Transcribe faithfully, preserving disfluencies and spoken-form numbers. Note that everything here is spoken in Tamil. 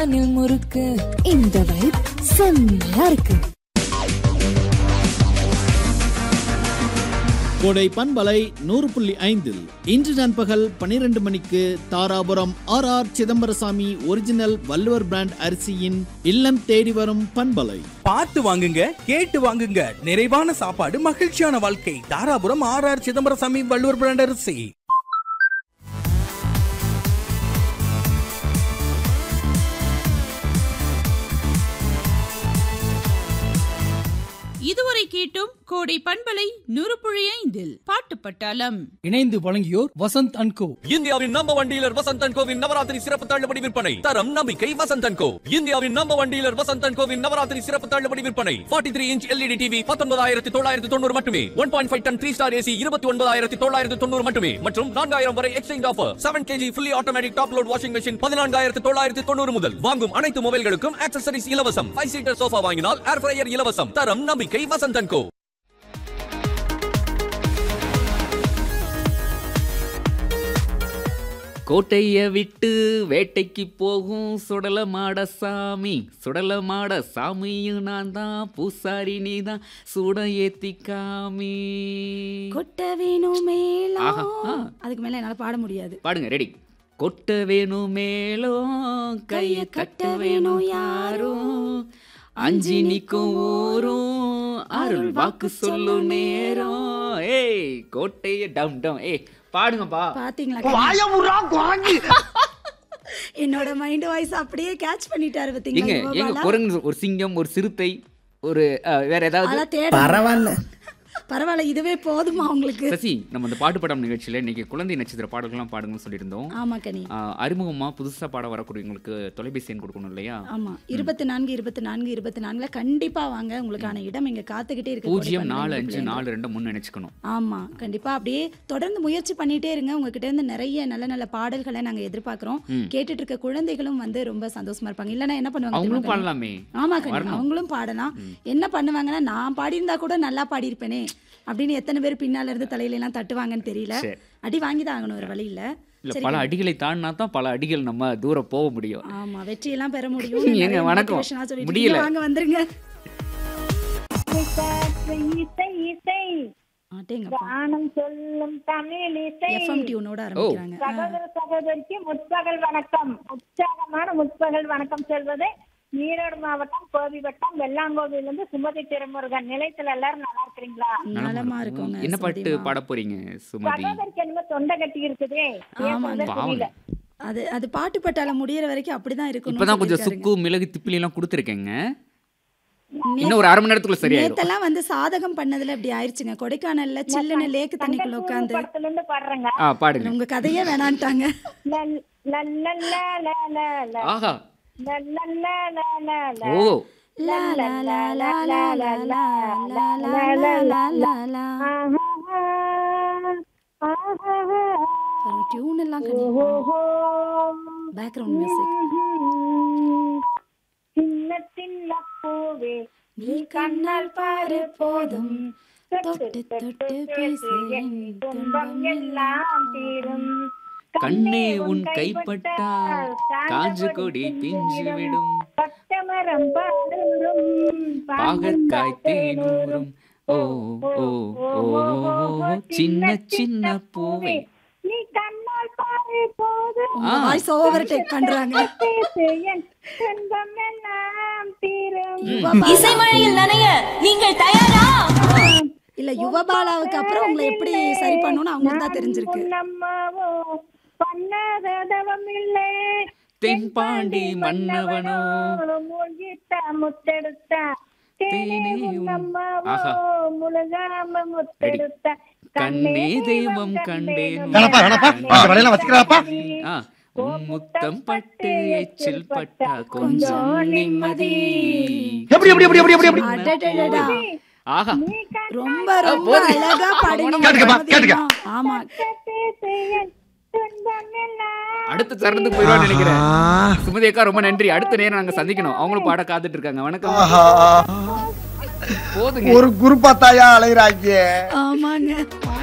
அணில் முறுக்கு. இந்த வைப் செம்மையா இருக்கு. கோடை பண்பலை நூறு புள்ளி ஐந்தில் இன்று நண்பகல் பனிரெண்டு மணிக்கு Dharapuram R R Chidambarasamy original Valluvar brand அரிசியின் இல்லம் தேடி வரும் பண்பலை. பார்த்து வாங்குங்க, கேட்டு வாங்குங்க. நிறைவான சாப்பாடு, மகிழ்ச்சியான வாழ்க்கை. Dharapuram R R Chidambarasamy Valluvar brand அரிசி. இதுவரை கேட்டும் கோடை பண்பலை நூறு புள்ளி ஐந்தில் பாட்டு பட்டாளம். இணைந்து வழங்கியோர் வசந்த் அண்ட் கோ. இந்தியாவின் number one dealer Vasanth and CoWIN Navaratri சிறப்பு தள்ளுபடி விற்பனை. தரம் நம்பிக்கை வசந்த் அண்ட் கோ. இந்தியாவின் number one dealer Vasanth and CoWIN Navaratri சிறப்பு தள்ளுபடி விற்பனை. Forty three inch LED TV பத்தொன்பதாயிரத்தி தொள்ளாயிரத்தி தொண்ணூறு மட்டுமே. One point five ton three star AC இருபத்தி ஒன்பதாயிரத்தி தொள்ளாயிரத்தி தொண்ணூறு மட்டுமே. மற்றும் நான்காயிரம் வரை exchange offer. Seven KG fully automatic top load washing machine பதினான்காயிரத்தி தொள்ளாயிரத்தி தொண்ணூறு முதல். வாங்கும் அனைத்து மொபைல்களுக்கும் ஆக்சசரிஸ் இலவசம். ஃபைவ் சீட்டர் சோஃபா வாங்கினால் ஏர் ஃப்ரையர் இலவசம். தரம் நம்பிக்கை வசந்த் அண்ட் கோ. கோட்டைய விட்டு வேட்டைக்கு போகும் சுடல மாட சாமி. சுடல மாட சாமியும் நான் தான், பூசாரி நீ தான், சூட ஏத்தி காமி. கொட்ட வேணும் மேலோ. அதுக்கு மேல என்னால பாட முடியாது. பாடுங்க, ரெடி. கொட்ட வேணும் மேலோ, கைய கட்ட வேணும் யாரும், அஞ்சி நிக்கும் ஊரும், அருள் வாக்கு சொல்லும் நேரம். ஏய் கோட்டைய டம் டம். ஏய் பாடுங்கப்பா. பாத்தீங்களா, என்னோட மைண்ட் வாய்ஸ் அப்படியே கேட்ச் பண்ணிட்டாரு. எங்க எங்க குரங்கு, ஒரு சிங்கம், ஒரு சிறுத்தை, ஒரு வேற ஏதாவது. பரவாயில்ல பரவாயில்ல, இதுவே போதுமா உங்களுக்கு? சசி, நம்ம இந்த பாட்டு படம் நிகழ்ச்சியில இன்னைக்கு குழந்தை நட்சத்திர பாடல்கள்லாம் பாடுங்கன்னு சொல்லியிருந்தோம். ஆமா கனி. அறிமுகமா புதுசா பாட வரக்கூடியவங்களுக்கு தொலைபேசி எண் கொடுக்கணும் இல்லையா? ஆமா, இருபத்தி நான்கு இருபத்தி நான்கு இருபத்தி நான்குல கண்டிப்பா வாங்க. உங்களுக்கான இடம் இங்க காத்துக்கிட்டே இருக்கு. பூஜ்ஜியம் நாலு அஞ்சு நாலு ரெண்டு முன்னு நினைச்சுக்கணும். ஆமா கண்டிப்பா, அப்படியே தொடர்ந்து முயற்சி பண்ணிட்டே இருங்க. உங்ககிட்ட இருந்து நிறைய நல்ல நல்ல பாடல்களை நாங்க எதிர்பார்க்கிறோம். கேட்டுட்டு இருக்க குழந்தைகளும் வந்து ரொம்ப சந்தோஷமா இருப்பாங்க. இல்லன்னா என்ன பண்ணுவாங்க? அவங்களும் பாடலாமே. ஆமா கனி, அவங்களும் பாடலாம். என்ன பண்ணுவாங்கன்னா, நான் பாடியிருந்தா கூட நல்லா பாடியிருப்பேனே அப்படின்னு எத்தனை பேர் பின்னால இருந்து தலையில எல்லாம் தட்டுவாங்கன்னு தெரியல. அடி வாங்கிதான் ஆகணும், ஒரு வழி இல்ல. பல அடிகளை தாண்டினா தான் பல அடிகள் நம்ம தூரம் போக முடியும். ஆமா, வெற்றியெல்லாம் பெற முடியும். ஏங்க வணக்கம், முடியல வாங்க வந்துருங்க. ஆனம் சொல்லும் தமிழ் இசை எஃப்எம் டியூனோட ஆரம்பிக்கிறாங்க. சகோதர சகோதரிக்கு முற்பகல் வணக்கம். உற்சாகமான முற்பகல் வணக்கம் சொல்வது ஈரோடு மாவட்டம் கோவி வட்டம் வெள்ளாங்கோவில இருந்து சுமதி திருமுருகன். நிலையத்துல எல்லாரும் நல்லா இருக்கிறீங்களா? நலமா இருக்கோங்க. என்ன பாட்டு பாட போறீங்க சுமதி? சகோதரிக்கு என்னமோ தொண்டை கட்டி இருக்குதே. அது அது பாட்டு பட்டால முடியற வரைக்கும் அப்படிதான் இருக்கும். இப்பதான் கொஞ்சம் சுக்கு மிளகு திப்பிலி எல்லாம் கொடுத்துருக்கேங்க. இன்னும் ஒரு அரை மணி நேரத்துக்குள்ள சரியாயிடும். நேத்தெல்லாம் வந்து சாதகம் பண்ணதுல அப்படி ஆயிருச்சுங்க. கொடைக்கானல்ல சில்லுன்னு லேக்கு தண்ணிக்குள்ள உட்கார்ந்து பாடுறேங்க. ஆ பாடுங்க. உங்க கதையே வேணான்ட்டாங்க. ஆஹா. ஓ டியூன் எல்லாம் பேக்ரவுண்ட் மியூசிக். சின்ன சின்ன பூவே நீ கண்ணால் பாரு போதும், தொட்டு தொட்டு பேசு என் துன்பம் எல்லாம் தீரும். கண்ணே உன் கைப்பட்டால் காஞ்சு கொடி பிஞ்சு விடும், பட்டமரம் பாடும் பாகற்காய் தேனூரும். ஓ ஓ ஓ சின்ன சின்ன பூவே நீ கண்ணால் பாரு போதும். வாய்ஸ் ஓவர் டேக் பண்றாங்க. பேசு என் துன்பம் எல்லாம் தீரும். இசைமழையில் நனைய நீங்கள் தயாரா? இல்ல, யுவபாலாவுக்கு அப்புறம் உங்களை எப்படி சரி பண்ணணும்னு அவங்களுக்கு தான் தெரிஞ்சிருக்கு. நம்மவோ பண்ணதவம் இல்லை தென்பாண்டி மன்னவனோ மூழ்கிட்ட முத்தெடுத்த தேனே நம்மவோ முழுகாம முத்தெடுத்த கண்ணே தெய்வம் கண்டேன் முத்தம் பட்டு எச்சில் பட்டா கொஞ்சம் நிம்மதி. ஆஹா, ரொம்ப ரொம்ப அழகா பாடுங்க. ஆமா, அடுத்த தருணத்துக்கு போயிடுவான்னு நினைக்கிறேன். சுமதி அக்கா ரொம்ப நன்றி. அடுத்த நேரம் நாங்க சந்திக்கணும். அவங்களும் பாட காத்துட்டு இருக்காங்க. வணக்கம். போதுங்க, ஒரு குருப்பாத்தாயா அலைகிறாங்க. ஆமாங்க.